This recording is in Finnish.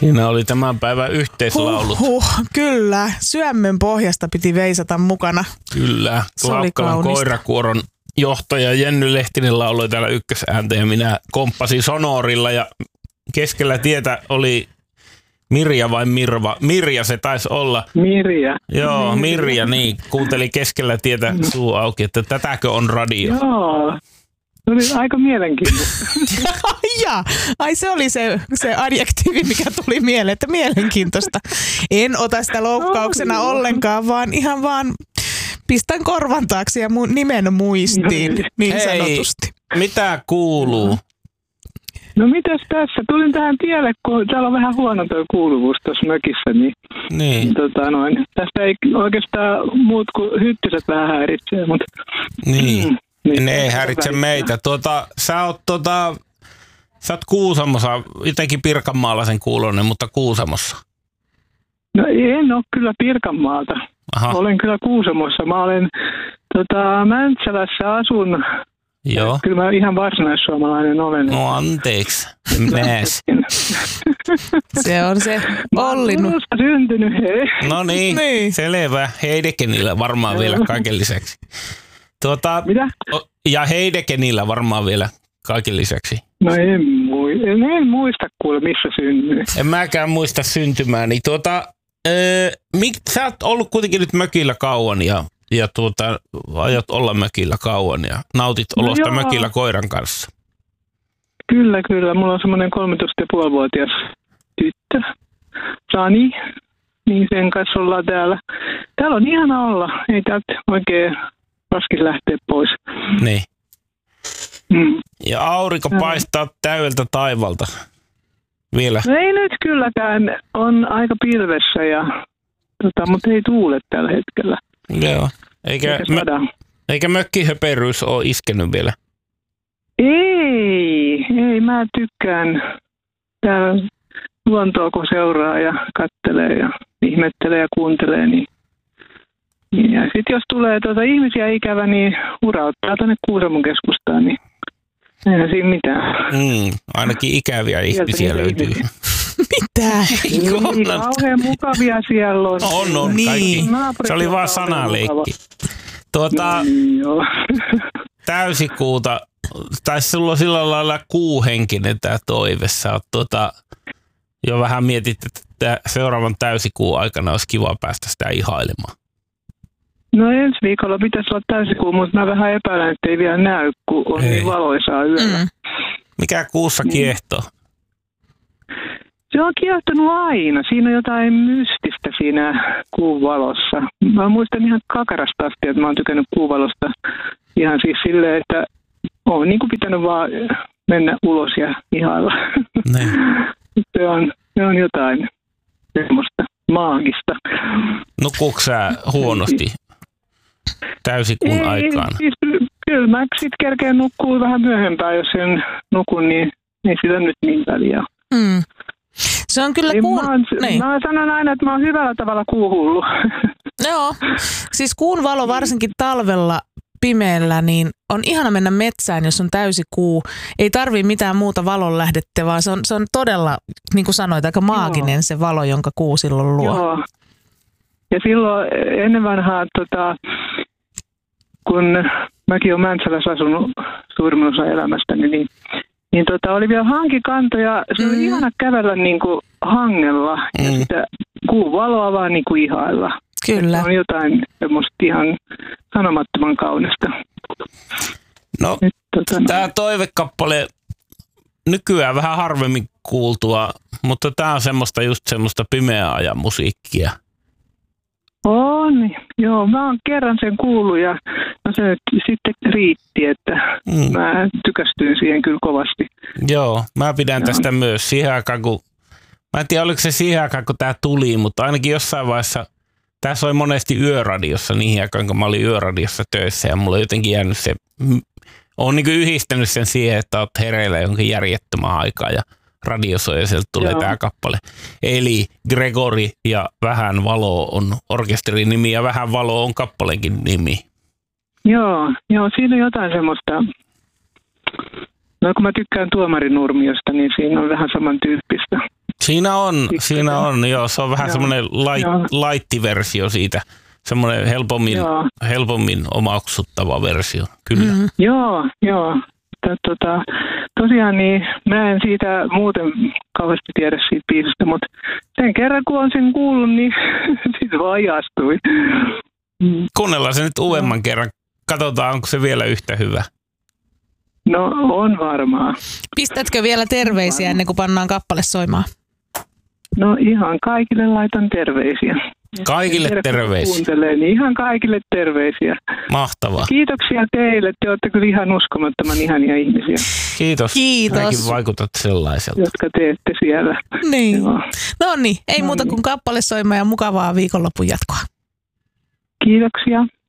Siinä oli tämän päivän yhteislaulut. Kyllä, Syömmön pohjasta piti veisata mukana. Kyllä, Laukkalan koirakuoron johtaja Jenny Lehtinen lauloi täällä ykkösääntä ja minä komppasin sonorilla ja keskellä tietä oli Mirja vai Mirva? Mirja se taisi olla. Mirja. Joo, Mirja, niin. Kuunteli keskellä tietä suu auki, että tätäkö on radio. Joo. Se oli aika mielenkiintoista. Ai se oli se adjektiivi, mikä tuli mieleen, että mielenkiintoista. En ota sitä loukkauksena ollenkaan, vaan ihan vaan pistän korvan taakse ja mun nimen muistiin, niin sanotusti. Mitä kuuluu? No mitäs tässä? Tulin tähän tielle, kun täällä on vähän huono tuo kuuluvuus tuossa mökissä, niin. Tästä ei oikeastaan muut kuin hyttyset vähän häiritsee, mutta... Niin. Ne ei häiritse meitä. Sä oot Kuusamossa, jotenkin Pirkanmaalaisen kuuloinen, mutta Kuusamossa. No en ole kyllä Pirkanmaalta. Aha. Olen kyllä Kuusamossa. Mä olen Mäntsälässä asun. Joo. Kyllä mä ihan varsinaissuomalainen olen. No anteeksi. Se on se Olli. Mä oon syntynyt, hei. No niin, selvä. Heidekenillä varmaan vielä kaiken lisäksi. Mitä? Ja Heidekenillä varmaan vielä kaiken lisäksi. No en muista kuule missä synnyin. En mäkään muista syntymääni. Sä oot ollut kuitenkin nyt mökillä kauan ja aiot olla mökillä kauan ja nautit olosta mökillä koiran kanssa. Kyllä. Mulla on semmoinen 13,5-vuotias tyttö, Rani. Niin sen kanssa ollaan täällä. Täällä on ihana olla. Ei täältä oikein raskin lähteä pois. Niin. Ja aurinko paistaa täydeltä taivalta vielä. No ei nyt kylläkään. On aika pilvessä, mutta ei tuule tällä hetkellä. Joo. Eikä mökkihöperyys ole iskenyt vielä? Ei. Mä tykkään täällä luontoa, kun seuraa ja kattelee ja ihmettelee ja kuuntelee. Niin. Ja sitten jos tulee ihmisiä ikävä, niin urauttaa tuonne Kuusamon keskustaan, niin eihän siinä mitään. Ainakin ikäviä ihmisiä löytyy. Mitä? Niin, kauhean mukavia siellä on. On niin. Se oli vaan sanaleikki. Täysikuuta, tai sulla on sillä lailla kuuhenkinen tämä toive. Sä oot jo vähän mietit, että seuraavan täysikuun aikana olisi kiva päästä sitä ihailemaan. No ensi viikolla pitäisi olla täysikuu, mutta mä vähän epäilen, että ei vielä näy, kun on niin valoisaa yöllä. Mikä kuussa kiehtoo? Se on kiehtonut aina. Siinä on jotain mystistä siinä kuun valossa. Mä muistan ihan kakarasta asti, että mä oon tykännyt kuun valosta ihan siis silleen, että oon niin kuin pitänyt vaan mennä ulos ja ihailla. Se on jotain semmoista maagista. Nukuuko sä huonosti täysikuun aikaan? Siis, kyllä mä sitten kerkeen nukkuu vähän myöhempään, jos en nukun, niin ei sitä nyt niin väliä. Se on kyllä Mä sanon aina, että mä oon hyvällä tavalla kuuhullu. Joo, siis kuun valo varsinkin talvella pimeällä, niin on ihana mennä metsään, jos on täysi kuu. Ei tarvii mitään muuta valonlähdettä, vaan se on todella, niin kuin sanoit, aika maaginen se valo, jonka kuu silloin luo. Joo. Ja silloin ennen vanhaa, kun mäkin olen Mäntsälässä asunut suurimman osa elämästäni, niin oli vielä hankikanto ja se oli ihana kävellä niin kuin hangella ja sitä kuun valoa vaan niin kuin ihailla. Kyllä. Se on jotain semmoista ihan sanomattoman kaunista. No, tämä toivekappale nykyään vähän harvemmin kuultua, mutta tämä on just semmoista pimeää ajan musiikkia. On, joo. Mä oon kerran sen kuullut ja se nyt sitten riitti, että mä tykästyin siihen kyllä kovasti. Joo, mä pidän tästä myös siihen aikaan, mä en tiedä oliko se siihen aikaan, kun tää tuli, mutta ainakin jossain vaiheessa tää soi monesti yöradiossa niihin aikaan, kun mä olin yöradiossa töissä ja mulla on jotenkin jäänyt se, oon niin kuin yhdistänyt sen siihen, että oot hereillä jonkin järjettömän aikaa ja radiosoi ja sieltä tulee tämä kappale. Eli Gregory ja Vähän valo on orkesterin nimi ja Vähän valo on kappalenkin nimi. Joo, siinä on jotain semmoista, no kun mä tykkään Tuomarinurmiosta, niin siinä on vähän samantyyppistä. Siinä on, joo. Se on vähän semmoinen light-versio siitä. Semmoinen helpommin omaksuttava versio, kyllä. Mm. Joo. Tosiaan niin, mä en siitä muuten kauheasti tiedä siitä biisistä, mutta sen kerran kun on sen kuullut, niin siitä vaan ajastui. Kuunnellaan se nyt uudemman kerran. Katsotaan, onko se vielä yhtä hyvä. No, on varmaa. Pistätkö vielä terveisiä ennen kuin pannaan kappale soimaan? No ihan kaikille laitan terveisiä. Kaikille terveisiä. Kuuntelee, niin ihan kaikille terveisiä. Mahtavaa. Kiitoksia teille. Te olette kyllä ihan uskomattoman ihania ihmisiä. Kiitos. Säkin vaikutat sellaiselta. Jotka teette siellä. Niin. No niin, ei muuta kuin kappale soimaan ja mukavaa viikonlopun jatkoa. Kiitoksia.